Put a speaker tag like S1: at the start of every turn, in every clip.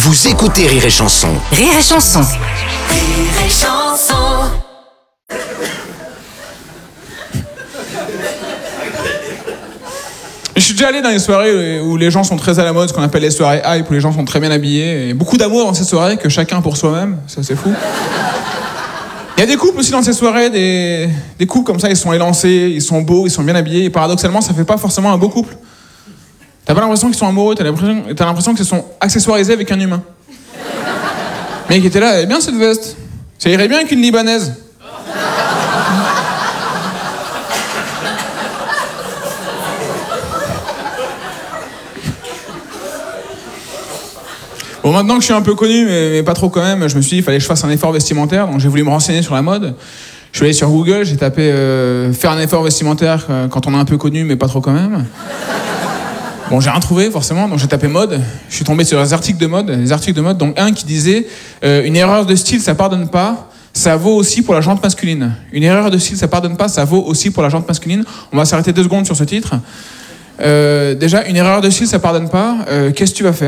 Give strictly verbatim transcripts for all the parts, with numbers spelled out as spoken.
S1: Vous écoutez Rire et Chanson.
S2: Rire et Chanson.
S3: Rire et Chanson.
S4: Je suis déjà allé dans les soirées où les gens sont très à la mode, ce qu'on appelle les soirées hype, où les gens sont très bien habillés. Et beaucoup d'amour dans ces soirées, que chacun pour soi-même, ça c'est fou. Il y a des couples aussi dans ces soirées, des, des couples comme ça, ils sont élancés, ils sont beaux, ils sont bien habillés, et paradoxalement, ça fait pas forcément un beau couple. T'as pas l'impression qu'ils sont amoureux, t'as l'impression, t'as l'impression qu'ils sont accessoirisés avec un humain. Mais qui était là, eh bien cette veste, ça irait bien avec une Libanaise. Bon, maintenant que je suis un peu connu, mais, mais pas trop quand même, je me suis dit qu'il fallait que je fasse un effort vestimentaire, donc j'ai voulu me renseigner sur la mode. Je suis allé sur Google, j'ai tapé euh, « faire un effort vestimentaire quand on est un peu connu, mais pas trop quand même ». Bon, j'ai rien trouvé, forcément, donc j'ai tapé mode. Je suis tombé sur les articles de mode, les articles de mode, donc un qui disait euh, « une erreur de style, ça pardonne pas, ça vaut aussi pour la jante masculine ». Une erreur de style, ça pardonne pas, ça vaut aussi pour la jante masculine. On va s'arrêter deux secondes sur ce titre. Euh, déjà, une erreur de style, ça pardonne pas, euh, qu'est-ce que tu vas faire ?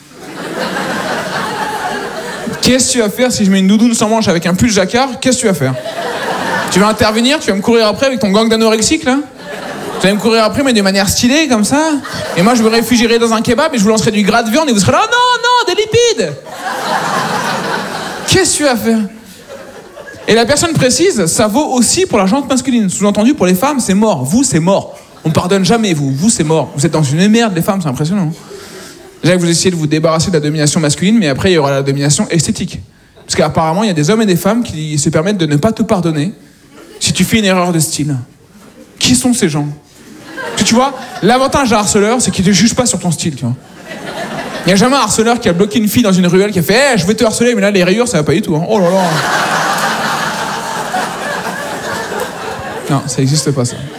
S4: Qu'est-ce que tu vas faire si je mets une doudoune sans manche avec un pull jacquard ? Qu'est-ce que tu vas faire ? Tu vas intervenir ? Tu vas me courir après avec ton gang d'anorexiques, là ? Tu vas me courir après, mais de manière stylée, comme ça ? Et moi, je me réfugierai dans un kebab et je vous lancerai du gras de viande et vous serez là, oh non, non, des lipides ! Qu'est-ce que tu vas faire ? Et la personne précise, ça vaut aussi pour la jante masculine. Sous-entendu, pour les femmes, c'est mort. Vous, c'est mort. On pardonne jamais, vous. Vous, c'est mort. Vous êtes dans une merde, les femmes, c'est impressionnant. Déjà que vous essayez de vous débarrasser de la domination masculine, mais après il y aura la domination esthétique. Parce qu'apparemment il y a des hommes et des femmes qui se permettent de ne pas te pardonner si tu fais une erreur de style. Qui sont ces gens ? Parce que tu vois, l'avantage d'un harceleur, c'est qu'il ne te juge pas sur ton style, tu vois. Il n'y a jamais un harceleur qui a bloqué une fille dans une ruelle qui a fait hey, « je vais te harceler, mais là les rayures ça va pas du tout. Hein. » Oh là là. Non, ça n'existe pas ça.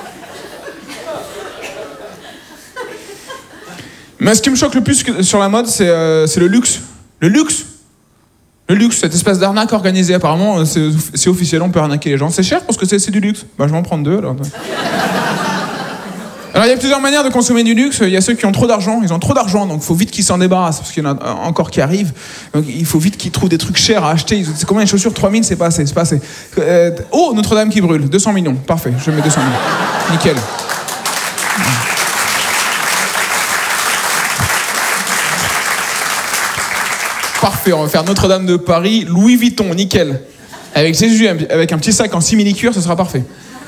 S4: Mais ce qui me choque le plus sur la mode, c'est, euh, c'est le luxe. Le luxe Le luxe, cette espèce d'arnaque organisée, apparemment, c'est, c'est officiel, on peut arnaquer les gens. C'est cher parce que c'est, c'est du luxe. Bah, je vais en prendre deux, alors. Alors, il y a plusieurs manières de consommer du luxe. Il y a ceux qui ont trop d'argent, ils ont trop d'argent, donc il faut vite qu'ils s'en débarrassent, parce qu'il y en a encore qui arrivent. Donc, il faut vite qu'ils trouvent des trucs chers à acheter. C'est combien de chaussures ? trois mille, c'est pas assez, c'est pas assez. Euh, oh, Notre-Dame qui brûle, deux cents millions. Parfait, je mets deux cents millions. Nickel. Parfait, on va faire Notre-Dame de Paris, Louis Vuitton, nickel. Avec Jésus, avec un petit sac en simili-cuir, ce sera parfait.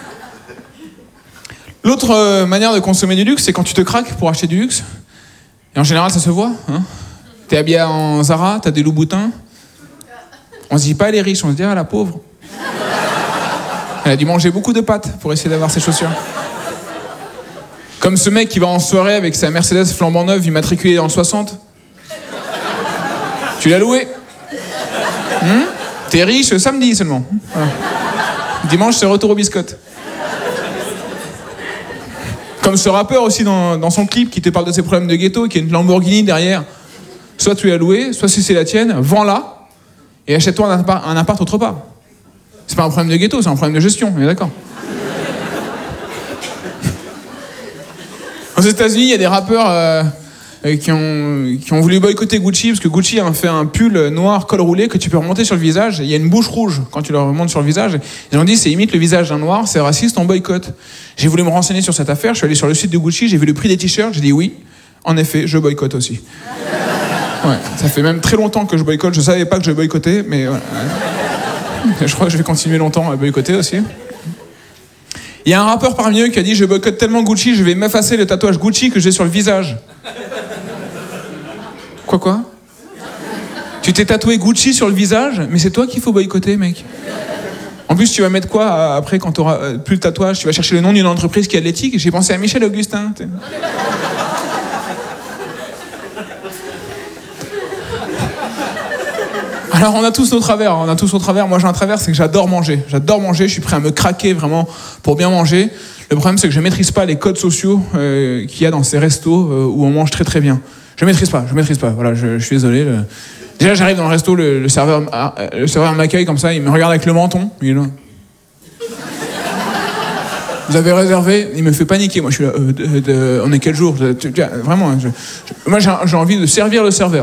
S4: L'autre euh, manière de consommer du luxe, c'est quand tu te craques pour acheter du luxe. Et en général, ça se voit. Hein. T'es habillé en Zara, t'as des Louboutins. On se dit pas elle est riche, on se dit ah la pauvre. Elle a dû manger beaucoup de pâtes pour essayer d'avoir ses chaussures. Comme ce mec qui va en soirée avec sa Mercedes flambant neuve, immatriculée dans le soixante. Tu l'as loué hum T'es riche samedi seulement. Voilà. Dimanche, c'est retour aux biscottes. Comme ce rappeur aussi dans, dans son clip qui te parle de ses problèmes de ghetto, qui a une Lamborghini derrière. Soit tu l'as loué, soit si c'est la tienne, vends-la et achète-toi un appart, un appart autre part. C'est pas un problème de ghetto, c'est un problème de gestion, on est d'accord. Aux États-Unis, il y a des rappeurs... Euh, Qui ont, qui ont voulu boycotter Gucci parce que Gucci a fait un pull noir col roulé que tu peux remonter sur le visage et il y a une bouche rouge quand tu le remontes sur le visage. Ils ont dit c'est imite le visage d'un noir, c'est raciste, on boycotte. J'ai voulu me renseigner sur cette affaire, je suis allé sur le site de Gucci, j'ai vu le prix des t-shirts, j'ai dit oui, en effet, je boycotte aussi. Ouais, ça fait même très longtemps que je boycotte, je savais pas que je boycottais, mais voilà. Je crois que je vais continuer longtemps à boycotter aussi. Il y a un rappeur parmi eux qui a dit je boycotte tellement Gucci, je vais m'effacer le tatouage Gucci que j'ai sur le visage. Quoi quoi ? Tu t'es tatoué Gucci sur le visage, mais c'est toi qu'il faut boycotter, mec. En plus, tu vas mettre quoi après quand tu auras euh, plus le tatouage ? Tu vas chercher le nom d'une entreprise qui a de l'éthique. J'ai pensé à Michel Augustin. T'sais. Alors, on a tous nos travers. On a tous nos travers. Moi, j'ai un travers, c'est que j'adore manger. J'adore manger. Je suis prêt à me craquer vraiment pour bien manger. Le problème, c'est que je maîtrise pas les codes sociaux euh, qu'il y a dans ces restos euh, où on mange très très bien. Je maîtrise pas, je maîtrise pas. Voilà, je, je suis désolé. Le... Déjà, j'arrive dans le resto, le, le serveur, le serveur m'accueille comme ça, il me regarde avec le menton. Il est là. Vous avez réservé ? Il me fait paniquer. Moi, je suis là. Euh, de, de, on est quel jour ? Vraiment. Je, je, moi, j'ai, j'ai envie de servir le serveur.